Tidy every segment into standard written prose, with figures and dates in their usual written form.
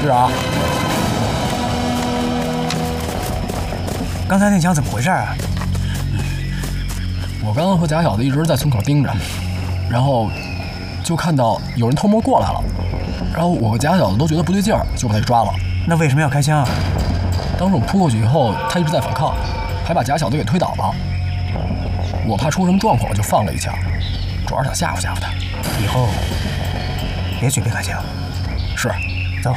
啊。 刚才那枪怎么回事啊？ 我刚刚和贾小子一直在村口盯着，然后就看到有人偷摸过来了，然后我和贾小子都觉得不对劲儿，就把他给抓了。 那为什么要开枪啊？ 当时我扑过去以后，他一直在反抗，还把贾小子给推倒了。我怕出什么状况，就放了一枪，主要是想吓唬吓唬他。 以后别随便开枪。 是， 走。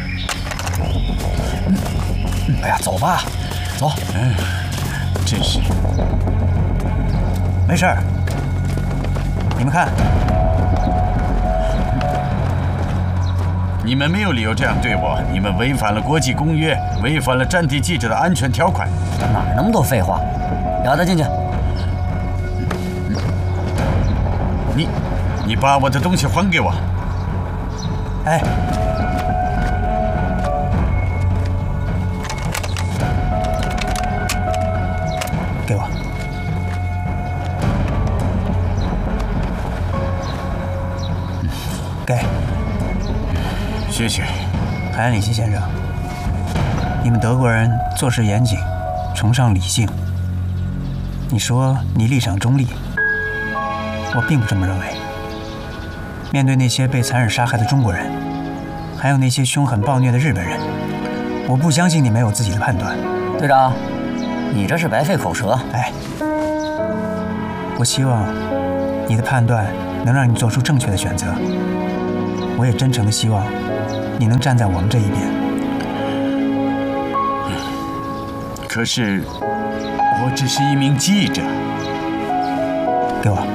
哎呀，走吧，走。 真是。 没事儿。你们看， 你们没有理由这样对我，你们违反了国际公约，违反了战地记者的安全条款。 哪儿那么多废话？让他进去。 你把我的东西还给我。 哎，给我。给。 谢谢。 海安里希先生，你们德国人做事严谨，崇尚理性。你说你立场中立，我并不这么认为。面对那些被残忍杀害的中国人，还有那些凶狠暴虐的日本人，我不相信你没有自己的判断。 队长，你这是白费口舌。 哎，我希望你的判断能让你做出正确的选择。我也真诚地希望你能站在我们这一边。 可是，我只是一名记者。 给我。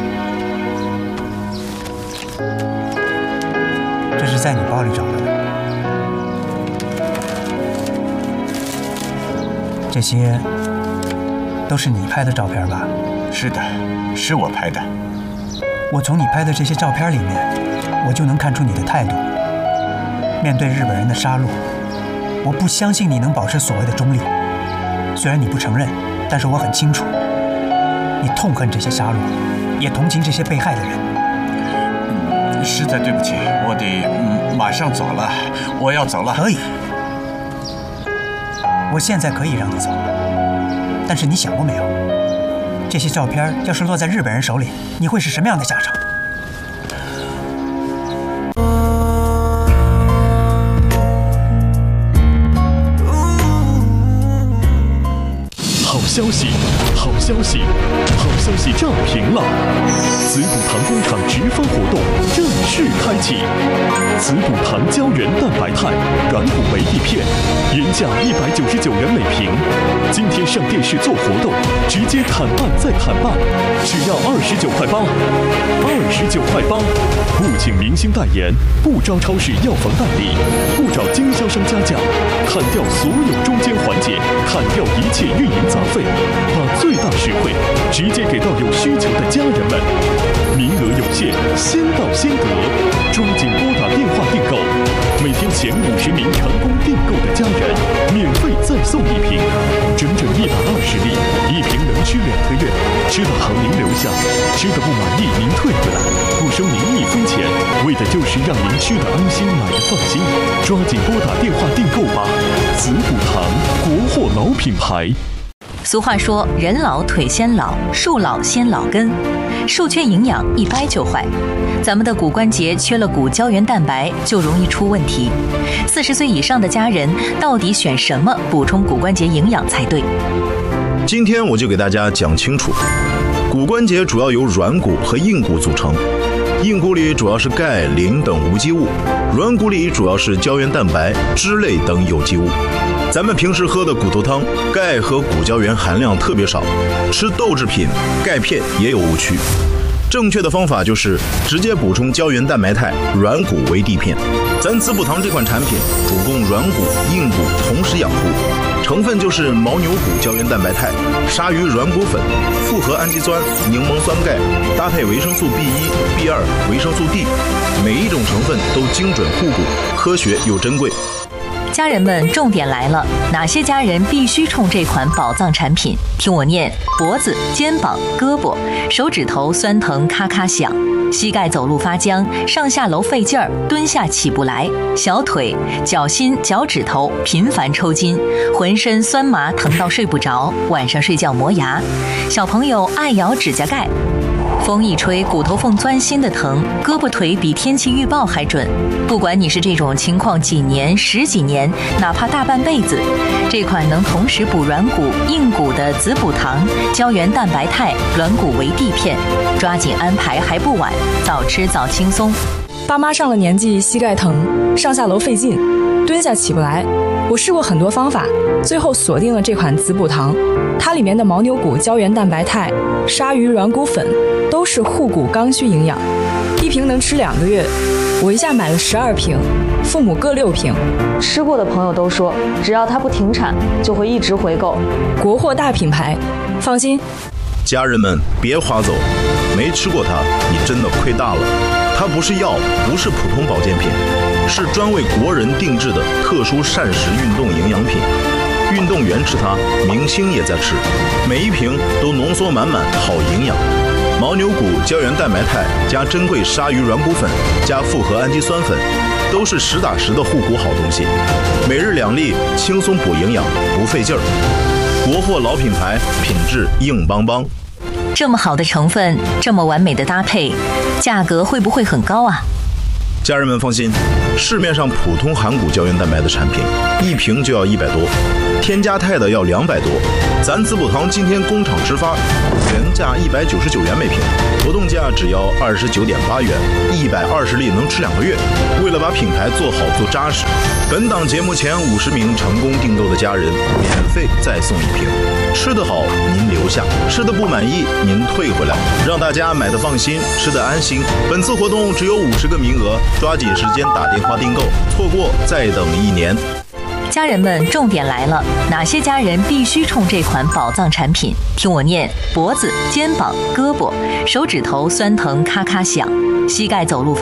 这是在你包里找到的。这些都是你拍的照片吧？ 是的，是我拍的。 我从你拍的这些照片里面，我就能看出你的态度。面对日本人的杀戮，我不相信你能保持所谓的中立。虽然你不承认，但是我很清楚，你痛恨这些杀戮，也同情这些被害的人。 实在对不起，我得马上走了，我要走了。 可以，我现在可以让你走，但是你想过没有，这些照片要是落在日本人手里，你会是什么样的下场？ 好消息，好消息，好消息炸屏了！紫补堂工厂直发活动正式开启，紫补堂胶原蛋白肽软骨维 E 片，原价199元每瓶，今天上电视做活动，直接砍半再砍半，只要29块8，29块8，不请明星代言，不招超市药房代理，不找经销商加价，砍掉所有中间环节，砍掉一切运营杂费，把最大实惠直接给到有需求的家人们。名额有限，先到先得，抓紧拨打电话订购。每天前50名成功订购的家人，免费再送1瓶，整整120粒，1瓶能吃2个月。吃的好您留下，吃的不满意您退回来，不收您1分钱，为的就是让您吃的安心，买的放心。抓紧拨打电话订购吧！紫补堂，国货老品牌。 俗话说，人老腿先老，树老先老根，树缺营养一掰就坏。咱们的骨关节缺了骨胶原蛋白，就容易出问题。40岁以上的家人到底选什么补充骨关节营养才对？ 今天我就给大家讲清楚，骨关节主要由软骨和硬骨组成，硬骨里主要是钙、磷等无机物，软骨里主要是胶原蛋白、脂类等有机物。咱们平时喝的骨头汤，钙和骨胶原含量特别少，吃豆制品、钙片也有误区。正确的方法就是直接补充胶原蛋白肽，软骨为地片。咱紫补堂这款产品主攻软骨、硬骨同时养护，成分就是牦牛骨胶原蛋白肽、鲨鱼软骨粉、复合氨基酸、柠檬酸钙，搭配维生素 B1、B2、维生素 D， 每一种成分都精准护骨，科学又珍贵。 家人们，重点来了，哪些家人必须冲这款宝藏产品？听我念：脖子、肩膀、胳膊、手指头酸疼咔咔响，膝盖走路发僵，上下楼费劲儿，蹲下起不来，小腿、脚心、脚趾头频繁抽筋，浑身酸麻疼到睡不着，晚上睡觉磨牙，小朋友爱咬指甲盖。风一吹，骨头缝钻心的疼，胳膊腿比天气预报还准。不管你是这种情况几年、10几年，哪怕大半辈子，这款能同时补软骨、硬骨的子补糖胶原蛋白肽软骨维 D 片，抓紧安排还不晚，早吃早轻松。 爸妈上了年纪，膝盖疼，上下楼费劲，蹲下起不来。我试过很多方法，最后锁定了这款子补糖。它里面的牦牛骨胶原蛋白肽、鲨鱼软骨粉都是护骨刚需营养，一瓶能吃2个月。我一下买了12瓶，父母各6瓶。 吃过的朋友都说，只要它不停产，就会一直回购。 国货大品牌，放心。 家人们别划走，没吃过它，你真的亏大了。它不是药，不是普通保健品，是专为国人定制的特殊膳食运动营养品。运动员吃它，明星也在吃，每一瓶都浓缩满满好营养。牦牛骨胶原蛋白肽加珍贵鲨鱼软骨粉加复合氨基酸粉，都是实打实的护骨好东西。每日2粒，轻松补营养，不费劲儿。国货老品牌，品质硬邦邦。 这么好的成分，这么完美的搭配，价格会不会很高啊？ 家人们放心，市面上普通含骨胶原蛋白的产品，一瓶就要100多，添加肽的要200多。咱子补糖今天工厂直发，原价199元每瓶，活动价只要29.8元，120粒能吃2个月。为了把品牌做好做扎实，本档节目前50名成功订购的家人，免费再送1瓶。吃得好您留下，吃得不满意您退回来，让大家买得放心，吃得安心。本次活动只有50个名额，抓紧时间打电话订购，错过再等1年。 家人们，重点来了，哪些家人必须冲这款宝藏产品？听我念：脖子、肩膀、胳膊、手指头酸疼咔咔响，膝盖走路